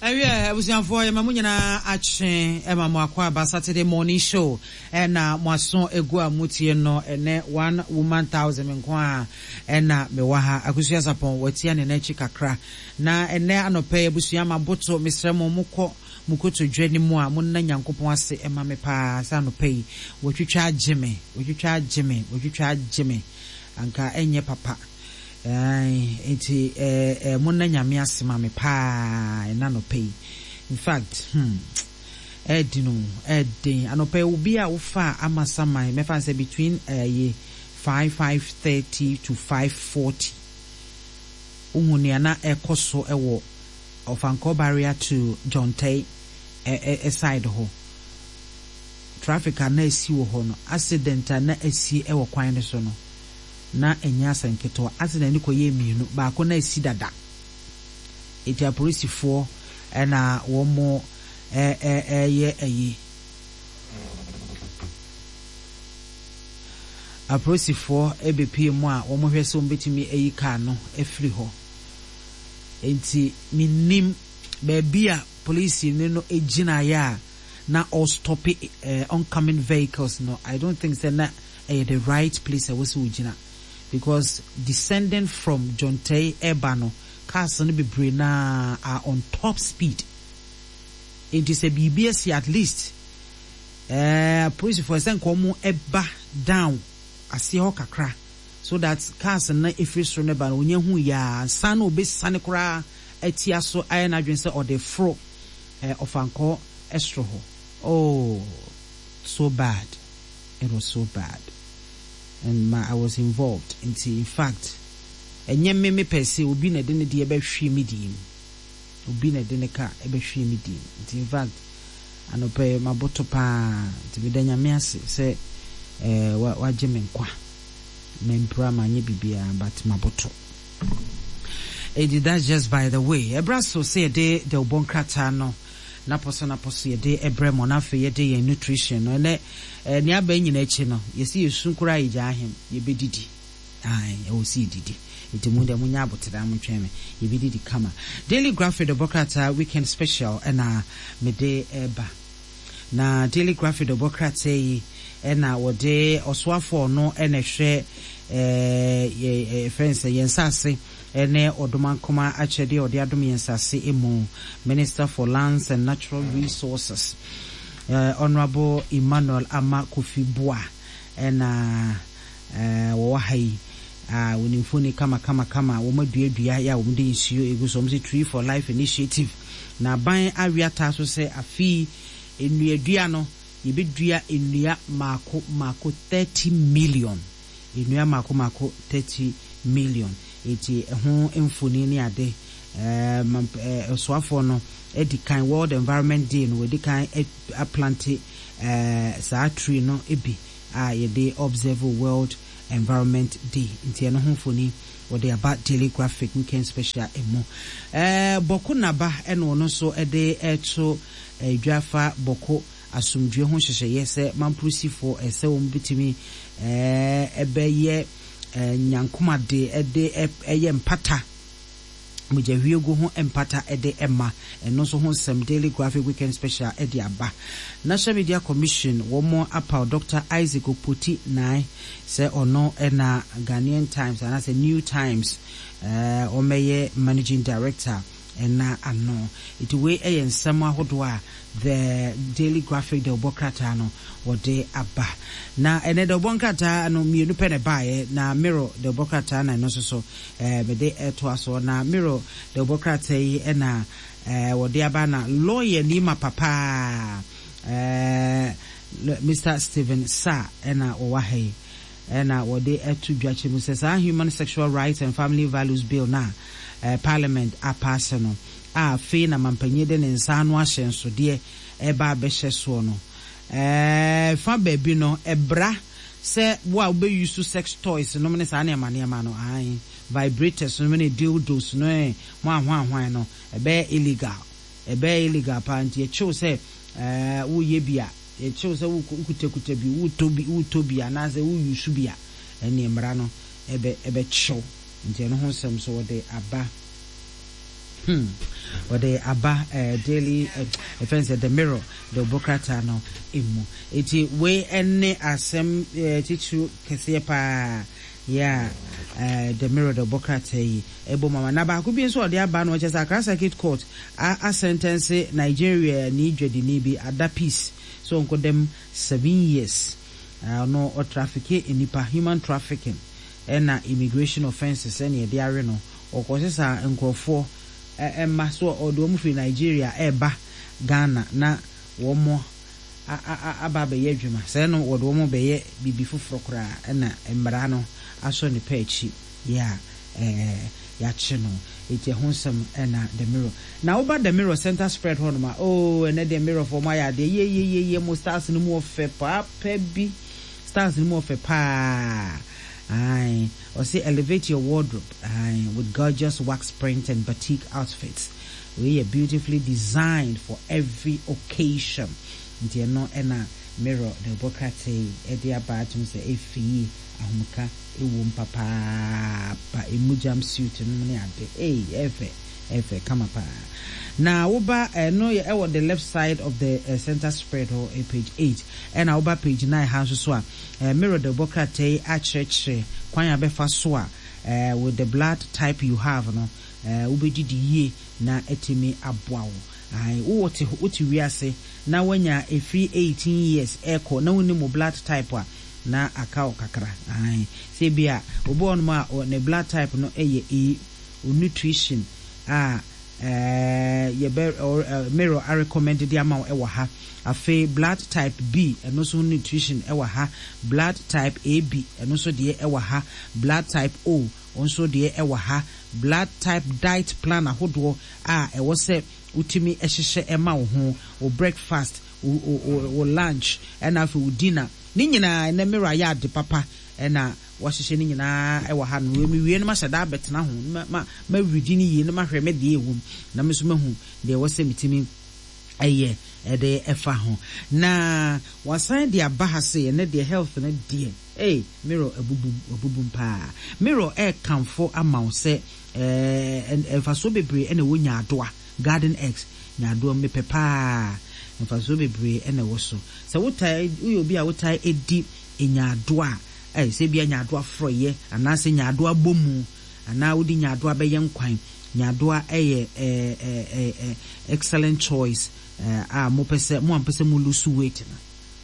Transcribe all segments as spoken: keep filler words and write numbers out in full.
Awie abusianfo ya mamunyina ache ema mwakwa ba Saturday morning show ena mwaso egu amutie no ene one woman thousand nkwa ena mewaha akusua sapon watia ne nachi kakra na ene anope abusua maboto misremo muko mukoto dwani mu a munna nyankopon ase ema me pa sa anope wotwitwa ageme wotwitwa ageme wotwitwa ageme anka enye papa eh enti eh, eh munna nyame asema me pa na no pay in fact hmm edino edin anope obi a wo fa amasaman me fa say between eh five five thirty to five forty uhuni ana ekoso ewo Ofanko barrier to John Tay e side ho traffic na esi wo ho no accident na esi ewo kwan ne so no na enya sanketo accident ko ye mienu ba ko na esi dada eti police fo na wo mo eh eh eh ye ayi a police fo e be pie mu a wo mo hwese wo betimi ayi car no efri ho enti minim be bia police ni no ejina ya na all stop uh, oncoming vehicles no I don't think say na uh, the right place I was ujina because descending from John Tay Ebano cars no be brena are on top speed. It is a B B S at least uh police for example come eba down asi ho kakra so that cars na efri so ne ba no nya hu ya san obe san kra atia so ayen adwen say or the fro uh, of anko estro ho. Oh, so bad. It was so bad. And my, I was involved into in fact enye me me pese obi na de ne de ebe hwe me dim obi na de ne ka ebe hwe me dim in fact anope maboto pa tibidanya me ase se eh wa gye me nkwa me mpra ma nye bibia but maboto eh that's just by the way ebraso say de de obonkrata no na poso na poso ye de ebremo na fe ye de ye nutrition no ne eh ni aba nyina echi no ye si yesu kura ija ahem ye bedidi ai e o si didi iti mu de munya abotira mu tweme ye bedidi kama daily graphic de bokrata weekend special na me de eba na daily graphic de bokrata yi na wo de oswafo no na hwe eh ye friends ye nsase ene odomankoma achede ode adom yensase emu Minister for Lands and Natural Resources uh, Honorable Emmanuel Ama Kofi Boa ena uh, wo hai uh, unimfuni kama kama kama wo maduadua ya wo de nsuo egu so mse Tree for Life Initiative na ban awiata so se afi enuadua no yebedua enua mako mako thirty million enua mako mako thirty million eti ho emfoni ni ade eh soafo no edikan World Environment Day no edikan a plant eh sa tree no ebi a ye dey observe World Environment Day enti no ho foni wo dey about daily graphic weekend special emo eh boko naba eno no so ede eto edwafa boko asumdwe ho hyehye se mamprucifo ese wo mbitimi eh ebeye nyankoma de ede eye mpata mujahwiego ho empata ede emma eno so ho some daily graphic weekend special ede aba National Media Commission womo apa Doctor Isaac Opoti nai se ono ena Ghanaian Times and as a New Times uh, omeye managing director ena ano it we eye nsema hodoa the daily graphic de obokrata no wode aba na ene de obokrata no mienu pene bae na mirror de obokrata na no so so eh me de eto aso na mirror de obokrata yi ena eh wode aba na lawyer ni ma papa eh Mister Stephen Sa ena owahe ena wode etu dwache mu se sa Human Sexual Rights and Family Values Bill na Uh, Parliament a pass no a fe na mampanye de nsa no ahyenso de e ba behye so no eh fa baby no ebra se wo a be use sex toys no me sa na ema na ema no ai vibrators no me dildos no eh mo ahwan ahwan no e be illegal e be illegal pa anti e cho se eh wo ye bia e cho se wo kutekute bi wo tobi wo tobi anaze wo use bia eni emra no e be e be cho nti no ho sem so de aba hmm or the aba uh, daily uh, friends at the mirror the bokrata no imu eti we ene asem uh, tichu kese pa yeah uh, the mirror the bokrata yi ebo mama na ba ko bi nso ode aba no chesa Accra Circuit Court a, a sentence Nigeria ni dwedi ni bi ada peace so nko dem seven years uh, no or trafficking inipa human trafficking ena immigration offenses ene de are no okosesa nkrofo emma so odo mu fi Nigeria eba Ghana na wo mo aba be yedwuma se no odo mo be ye bibi foforo kra ena embra no aso ne pechi ya eh ya chino ite honsam ena the mirror na oba the mirror center spread honoma oh ena the mirror for my ya de ye ye ye ye mo stars no mo fe pa pa bi stars no mo fe pa aye or say elevate your wardrobe aye with gorgeous wax print and batik outfits we are beautifully designed for every occasion nti no ena mirror the bokrate e dia batum say efi ahumka ewo mpapa pa emujam suit no ne ade eh efe efe kama pa na woba uh, no e uh, the left side of the uh, center spread or uh, page eight and na woba page nine ha so a uh, mirror the bokrate a church kwan ya befa so a uh, with the blood type you have no uh, ubedidi ye na etimi aboa wo ai wo wote wote wiase na wanya a free eighteen years echo na woni mo blood type a na akaw kakra ai se bia obo on ma ne blood type no eye e nutrition ah eh ye be or uh, mirror I recommended the amount e wa ha afa blood type B and also nutrition e wa ha blood type A B and also de e wa ha blood type O also de e wa ha blood type diet plan ahodo a e wo se utimi ehhehye e ma wo ho o breakfast o o lunch and afa o dinner ni nyina na mirror ya de papa na wahyehyɛ ni nyina e wa ha no mi wie no ma hyɛda betena ho ma ma widi ni yie no ma hwɛ me de ehum na me so mahu de wo se mitimi eye e de efa ho na wasan de aba ha se ne de health na de eh mirror abubum abubum pa mirror e kamfo ama wo se eh enfa so bebre e na wo nya adoa garden eggs nya adoa me pepa enfa so bebre e na wo so se wo tai uyo bi a wo tai edi enya adoa eh se bia nyadoa froye anase nyadoa bomu ana wodi nyadoa be yenkwan nyadoa eye eh eh eh excellent choice eh ah mo pese mo ampese mo lose weight na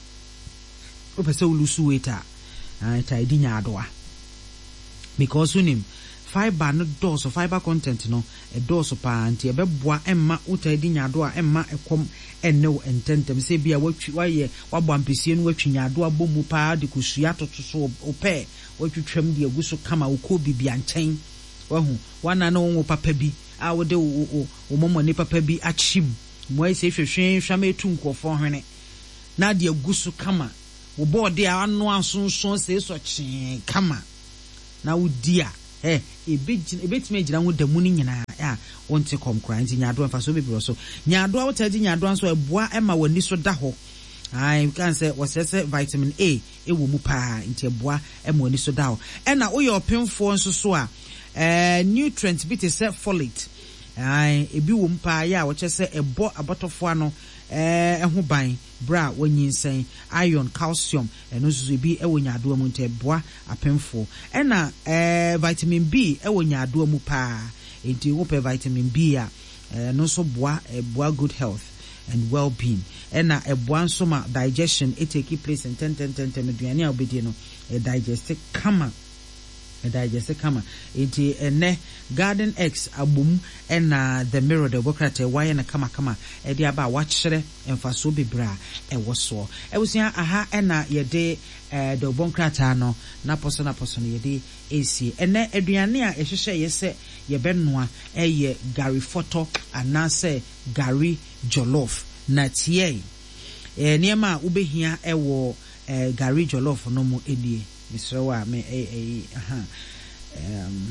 o pese o lose weight ah ta di nyadoa because unim fiber no dose fiber content no e dose pa anti e beboa emma uta di nyadoa emma ekom enne ententem se bia watwi waye wabɔ ampesie no watwi nyadoa bomu pa de kusua totoso opɛ watwitwam de aguso kama ukɔ bibia nkyɛn wahu wana na wo papa bi a wo de wo momo ne papa bi achim mo ai se hwehwe hwama etu nkɔfɔ hwene na de aguso kama wo bɔde ano ansonson se so kye kama na wo dia eh ebegina ebetime gina ho damu ni nyina ya wonte kom kra nti nyaado mfa so bebro so nyaado a wotadi nyaado nso eboa ema wani so da ho ai kan say wasese vitamin A ewo mu pa nti eboa ema wani so da ho ena wo ye opemfo nso so a eh nutrients bit is folate ai ebi wo mu pa ya wo chese ebo abotofo ano eh eho ban bra wanyinsen iron calcium eno so bi ewo nyaado mu nte boa apemfo ena eh vitamin B ewo nyaado mu pa enti wo pe vitamin B a eh no so boa e boa good health and well-being ena e boa nso ma digestion it take place in ten ten ten ten aduane a obedi no e digest kama e digest kama enti ene garden eggs abum ena the mirror the bokrate why na kama kama e dia ba wa kyere emfa so bebra e wo so e wusia aha ena ye de eh the bokrate no na poso na poso no ye de esi ene aduane a ehhehye ye se ye benoa e ye gari photo anase gari jollof na tie eh niema ubehia e wo eh gari jollof no mo edie misrewa me eh eh aha um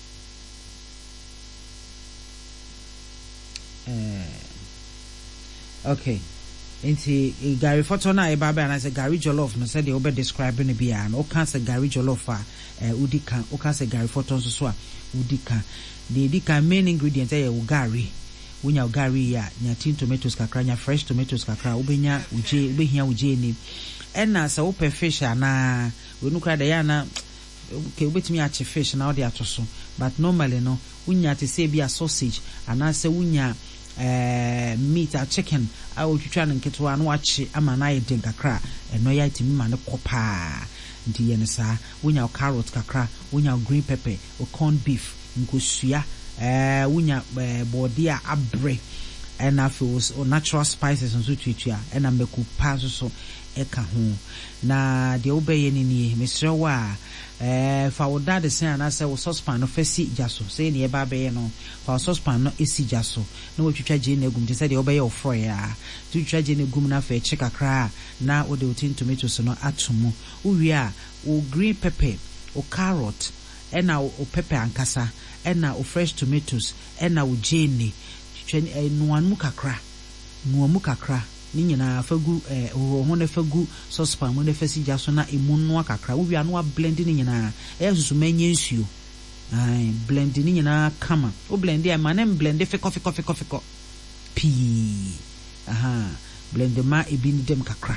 uh okay enti gari photo na e baba na say gari jollof no say they will be describing it bia no can say gari jollof a eh udika o can say gari photo so so a udika the udika main ingredient eh wo gari wonya gari ya nya tin tomatoes kakra nya fresh tomatoes kakra wobenya uje wobehia uje ni ena sa wo fish ana wonu kra da ya na ke wobetimi ache fish na odi atoso but normally no wonya te say bia sausage ana se wonya eh meat a chicken a wotwitwa no nketwa na wache ama na yeden kakra eno ya itimi ma ne kopa ndi ye ne sa wonya carrot kakra wonya green pepper o corn beef nkosua eh wonya body a abre and afos or natural spices and so twitwa and ameku pa so eka ho na de obeye ni ni mesre wa eh fa woda de sen na se wo saucepan no fesi jaso se ne eba beye no fa saucepan no esi jaso na wo twitwa je na egum te se de obeye ofro ya twitwa je na egum na fa eche kakra na wo de otin tomatoes no atomo uwie a o green pepper o carrot ena o pepper ankasa ena o fresh tomatoes ena o jene twene nuanu kakra nuamu kakra ni nyina fagu eh ho ne fagu saucepan mo ne fasi jaso na emu no kakra wo wia no a blend ni nyina e susu manye nsuo ai blend ni nyina kama o blend e ma ne blend fe coffee coffee coffee ko pi aha blend ma e bi ni dem kakra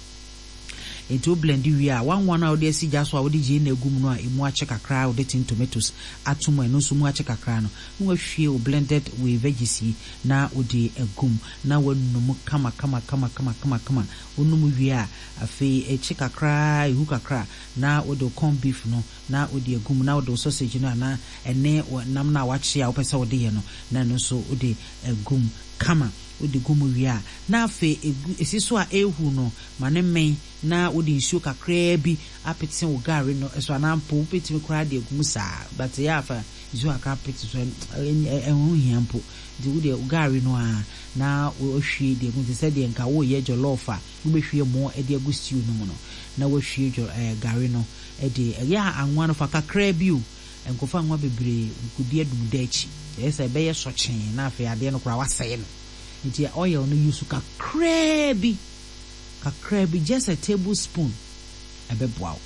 eto blend wi a one one a wo de si jaso a wo de je na egum no a emu a che kakra wo de tin tomatoes atomo eno so mu a che kakra no no ahwie o blended with veggies na wo de egum na wonum kama kama kama kama kama kama onum wi a afi e che kakra ehu kakra na wo de corn beef no na wo de egum na wo de sausage no na ene nam na wa che a wo pesa wo de ye no na no so wo de egum kama odi gumu wia na afe esiso a ehu no mane men na odi nsuo kakra bi apete wo gari no eso anampo petimi kra de gumu sa but ya afa nsuo akra pete so ehun hiampo di wo de gari no a na wo hwie de gumu se de nka wo ye jollof a wo be hwie mo e de agu stew no no na wo hwie jo gari no e de ya anwa no fa kakra bi o enkofa anwa bebre nkudi adum da echi esa be ye sochen na afa ade no kra waseye no nti oil no use kakra bi kakra bi just a tablespoon ebeboa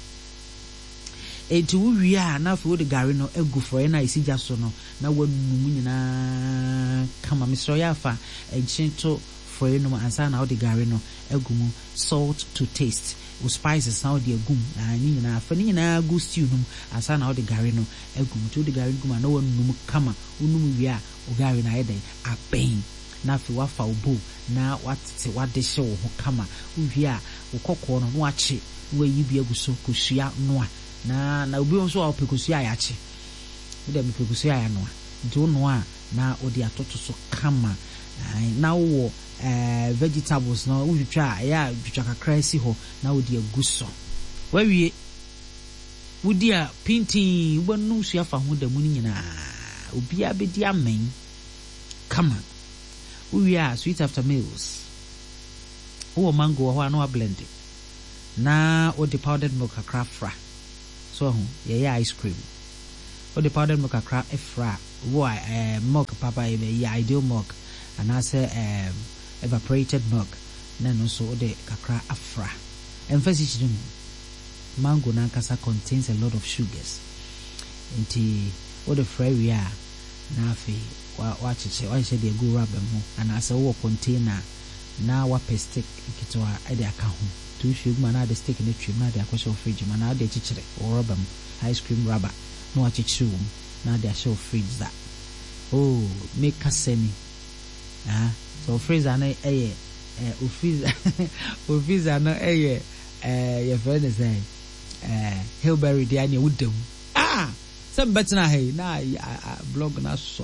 enti wo wi a na fo de gari no egu for na isi jaso no na wanum nyina kama misro ya fa enchinto for no ansa na wo de gari no egu mu salt to taste o spices na wo de egum ani nyina fa ni nyina gu stew no ansa na wo de gari no egu mu to de gari gum na wanum kama onum wi a o gari na yeden aben na fi wafa obo na watete wadehye wo ho kama uwie a wo kokko no no ache wo yi bi aguso kosua no a na na obi nso a opekosua ya ache wo de opekosua ya no a nti no a na odi atoto so kama na wo eh vegetables no wo twitwa ya twitwa kakra si ho na odi aguso wawie wodi a pintin wo no sua fa ho da mu nyina obi abedi amen kama we are sweet after meals. Oh, mango, or no blend it. Na or the powdered milk a craft fra. So, yeah, ice cream. Or the powdered milk a craft a fra. Why, uh, milk, papa, yeah, ideal milk. And I say, um, evaporated milk. Then also the kakra afra. Emphasis mango nankasa contains a lot of sugars. Inti, or the fry we are. Nafi. Watch it, I said they go rubber mo, and as a war container now what per stick kitwa at the account. Two sugar man, the stick in the tree, now they are question fridge, man, now they teach it or rubber ice cream rubber, no watch it room, now they are show fridge that. Oh, make a semi. Ah, so freezer no eh eh o freezer o freezer no eh eh your friend is saying eh Hillberry dey anya wudam. Ah, some better na hey na blog na so.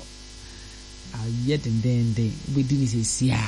Yet and then they we didn't say sia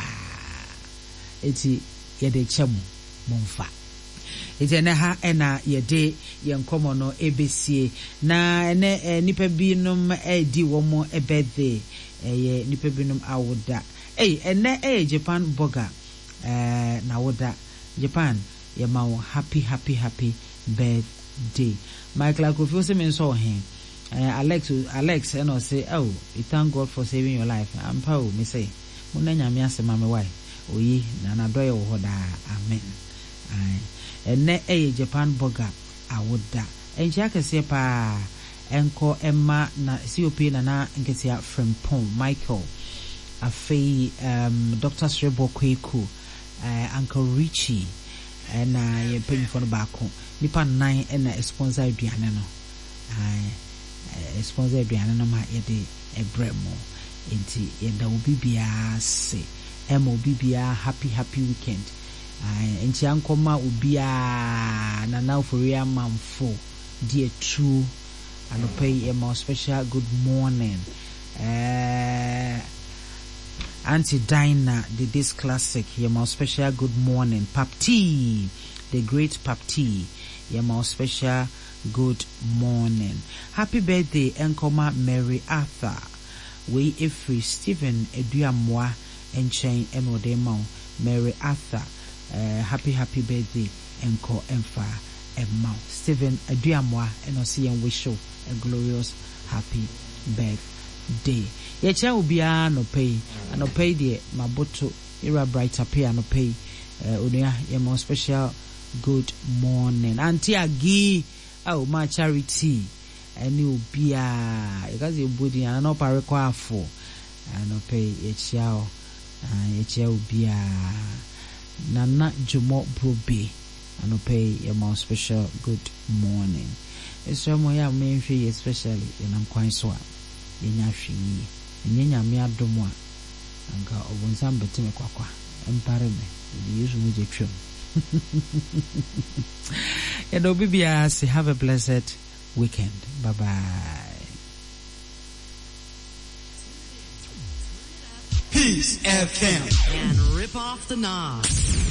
eti ye de chem monfa eti na ha ena ye de ye nkomo no ebesie na ne nipa binum e di wo mo ebede ye nipa binum awoda eh ene eh Japan burger eh na woda Japan ye ma happy happy happy birthday Michael Akrofo se men so hen Uh, Alex, Alex, and I say, oh, we thank God for saving your life. I'm proud, me say, Munanya Miasa Mamma, why? Oh, ye, Nana Doyle, Hoda, amen. And ne a Japan burger, I would da. And Jack say, pa, and call Emma, na C O P, Nana, and get here from Pom, Michael. afei um Doctor Srebo Kweku, uh, Uncle Richie, and I uh, paying for the back home. Nipa nine and a sponsor aduane no. I sponsor aduane no ma yede e bremo. Enti yenda obi bia se. Em obi bia happy happy weekend. I enti ankoma obi a na now for real manfo dear true and pay a more special good morning. Uh Auntie Dinah, the this classic, your more special good morning. Papti, the great Papti, your more special good morning. Happy birthday, Enkoma Mary Arthur. We Ifri Stephen Eduamwa and Chain Emodemo Mary Arthur. Uh, happy happy birthday, Enko Emfa Emma Stephen Eduamwa, and Osi and wish you a glorious happy birthday. Yecha ubia no pay and no pay de maboto era brighter pay and no pay uh unia ye more special good morning auntie agi oh my charity and you ubia because you body and no pare kwa afo and no pay yecha uh yecha ubia nana jumo brobe and no pay ye more special good morning. It's mo ya me especially in am kwan so a yenya hwi nyenya me adomo a anka obonsam betime kwakwa empare me the yesu mu je twem and obibia say have a blessed weekend. Bye bye. Peace F M and rip off the knob.